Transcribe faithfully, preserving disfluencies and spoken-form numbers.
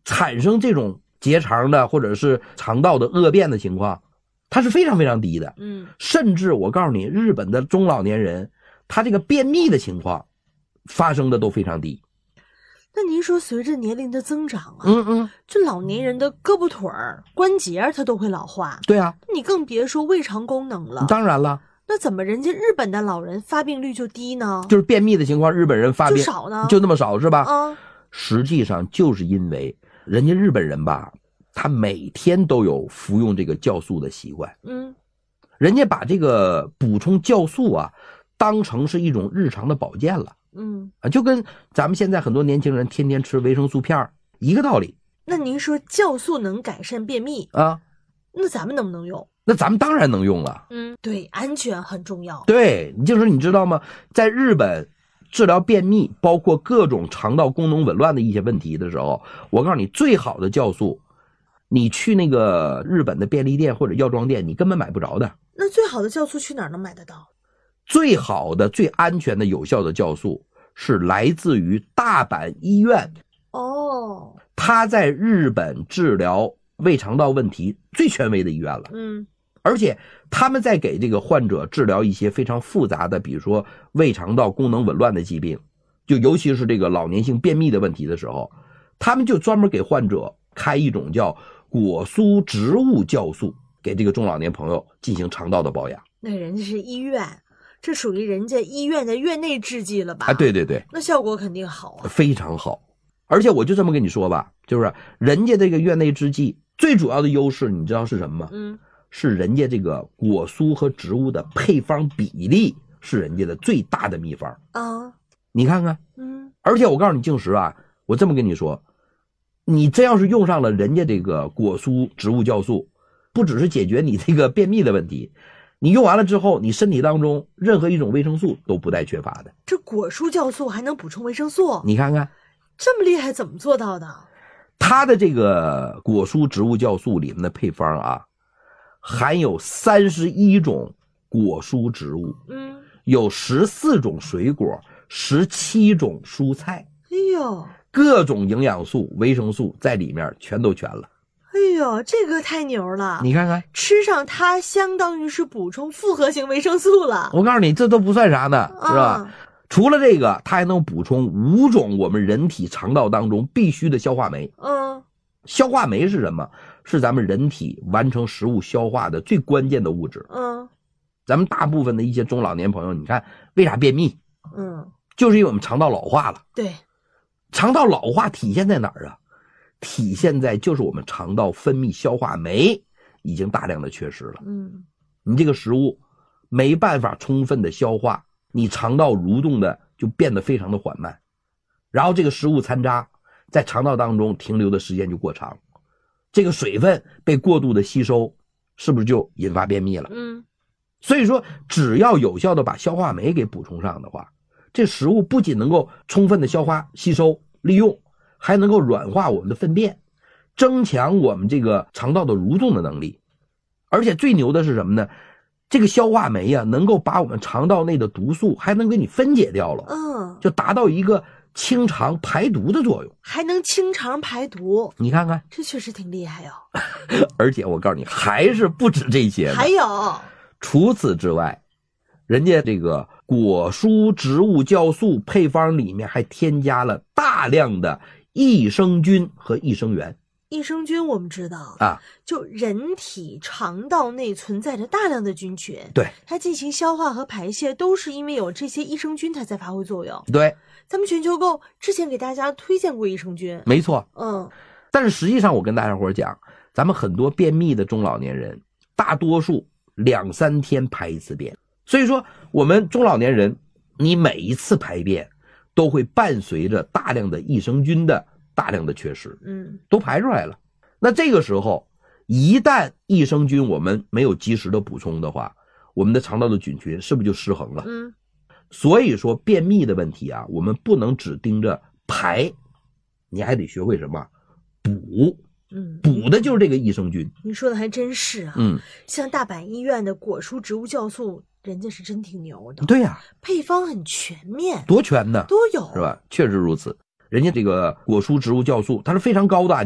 产生这种结肠的或者是肠道的恶变的情况，它是非常非常低的。 嗯， 甚至我告诉你，日本的中老年人，他这个便秘的情况发生的都非常低。 那您说随着年龄的增长啊， 嗯嗯， 这老年人的胳膊腿儿、关节它都会老化。 对啊， 你更别说胃肠功能了。 当然了， 那怎么人家日本的老人发病率就低呢？ 就是便秘的情况，日本人发病就少呢， 就那么少是吧？ 啊， 实际上就是因为人家日本人吧，他每天都有服用这个酵素的习惯。 嗯， 人家把这个补充酵素啊，当成是一种日常的保健了。 嗯， 啊，就跟咱们现在很多年轻人天天吃维生素片一个道理。 那您说酵素能改善便秘啊， 那咱们能不能用？ 那咱们当然能用了。 嗯，对，安全很重要。 对，就是你知道吗？在日本治疗便秘，包括各种肠道功能紊乱的一些问题的时候，我告诉你，最好的酵素，你去那个日本的便利店或者药妆店，你根本买不着的。 那最好的酵素去哪儿能买得到？ 最好的、最安全的、有效的酵素是来自于大阪医院。 哦， 他在日本治疗胃肠道问题最权威的医院了。 嗯， 而且他们在给这个患者治疗一些非常复杂的，比如说胃肠道功能紊乱的疾病，就尤其是这个老年性便秘的问题的时候，他们就专门给患者开一种叫果蔬植物酵素，给这个中老年朋友进行肠道的保养。 那人家是医院，这属于人家医院的院内制剂了吧？ 啊，对对对， 那效果肯定好啊， 非常好。而且我就这么跟你说吧，就是人家这个院内制剂最主要的优势，你知道是什么吗？ 嗯， 是人家这个果蔬和植物的配方比例是人家的最大的秘方啊。 你看看， 嗯， 而且我告诉你，静时啊，我这么跟你说，你真要是用上了人家这个果蔬植物酵素，不只是解决你这个便秘的问题，你用完了之后，你身体当中任何一种维生素都不带缺乏的。 这果蔬酵素还能补充维生素？ 你看看， 这么厉害，怎么做到的？ 它的这个果蔬植物酵素里面的配方啊，含有三十一种果蔬植物， 嗯， 有十四种水果，十七种蔬菜， 哎呦， 各种营养素、维生素在里面全都全了。 哎呦，这个太牛了！ 你看看， 吃上它相当于是补充复合型维生素了。 我告诉你，这都不算啥呢，是吧？ 啊， 除了这个，它还能补充五种我们人体肠道当中必须的消化酶。 嗯， 消化酶是什么？是咱们人体完成食物消化的最关键的物质。 嗯， 咱们大部分的一些中老年朋友，你看为啥便秘？ 嗯， 就是因为我们肠道老化了。 对， 肠道老化体现在哪儿啊？体现在就是我们肠道分泌消化酶已经大量的缺失了。 嗯， 你这个食物没办法充分的消化，你肠道蠕动的就变得非常的缓慢，然后这个食物残渣在肠道当中停留的时间就过长，这个水分被过度的吸收，是不是就引发便秘了？ 嗯， 所以说只要有效的把消化酶给补充上的话，这食物不仅能够充分的消化吸收利用，还能够软化我们的粪便，增强我们这个肠道的蠕动的能力。而且最牛的是什么呢？这个消化酶啊，能够把我们肠道内的毒素还能给你分解掉了， 嗯， 就达到一个清肠排毒的作用。 还能清肠排毒， 你看看， 这确实挺厉害哟。 而且我告诉你，还是不止这些呢。 还有， 除此之外，人家这个果蔬植物酵素配方里面还添加了大量的益生菌和益生元。 益生菌我们知道啊， 就人体肠道内存在着大量的菌群， 对， 它进行消化和排泄都是因为有这些益生菌它在发挥作用。 对， 咱们全球购之前给大家推荐过益生菌， 没错。 嗯， 但是实际上我跟大家伙讲，咱们很多便秘的中老年人，大多数两三天排一次便，所以说我们中老年人，你每一次排便都会伴随着大量的益生菌的大量的缺失， 嗯， 都排出来了。那这个时候一旦益生菌我们没有及时的补充的话，我们的肠道的菌群是不是就失衡了？ 嗯， 所以说便秘的问题啊，我们不能只盯着排，你还得学会什么补。 嗯， 补的就是这个益生菌。 你说的还真是啊。 嗯， 像大阪医院的果蔬植物酵素，人家是真挺牛的。 对呀、啊， 配方很全面， 多全呢， 都有， 是吧？确实如此。人家这个果蔬植物酵素它是非常高的，